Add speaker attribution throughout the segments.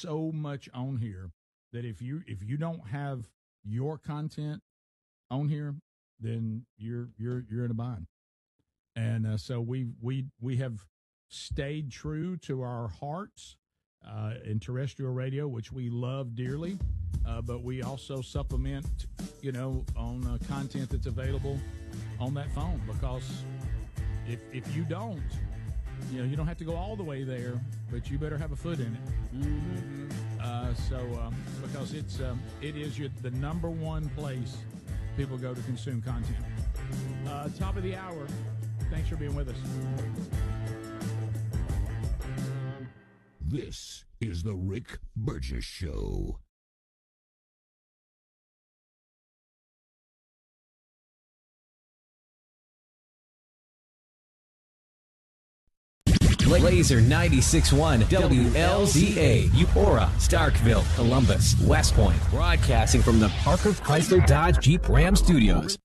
Speaker 1: so much on here that if you don't have your content on here, then you're in a bind. And so we have stayed true to our hearts in terrestrial radio, which we love dearly, but we also supplement, on content that's available on that phone, because if you don't, you don't have to go all the way there, but you better have a foot in it. Mm-hmm. Because it is the number one place people go to consume content. Top of the hour. Thanks for being with us.
Speaker 2: This is the Rick Burgess Show.
Speaker 3: Laser 96.1 WLZA, Eupora, Starkville, Columbus, West Point, broadcasting from the Parker Chrysler Dodge Jeep Ram Studios.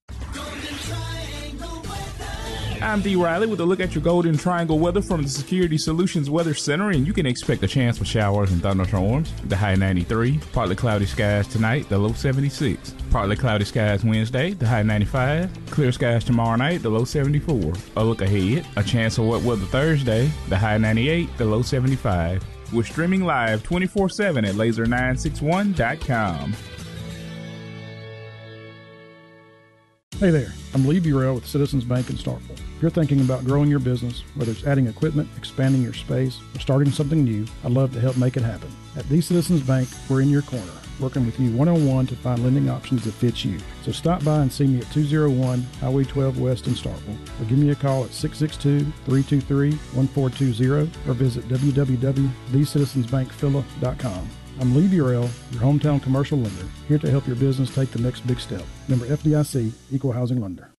Speaker 4: I'm D. Riley with a look at your Golden Triangle weather from the Security Solutions Weather Center, and you can expect a chance for showers and thunderstorms. The high 93, partly cloudy skies tonight, the low 76. Partly cloudy skies Wednesday, the high 95. Clear skies tomorrow night, the low 74. A look ahead, a chance of wet weather Thursday, the high 98, the low 75. We're streaming live 24/7 at laser961.com.
Speaker 5: Hey there, I'm Lee Burrell with Citizens Bank in Starkville. If you're thinking about growing your business, whether it's adding equipment, expanding your space, or starting something new, I'd love to help make it happen. At the Citizens Bank, we're in your corner, working with you one-on-one to find lending options that fit you. So stop by and see me at 201 Highway 12 West in Starkville, or give me a call at 662-323-1420, or visit www.thecitizensbankphila.com. I'm Lee Burrell, your hometown commercial lender, here to help your business take the next big step. Member FDIC, Equal Housing Lender.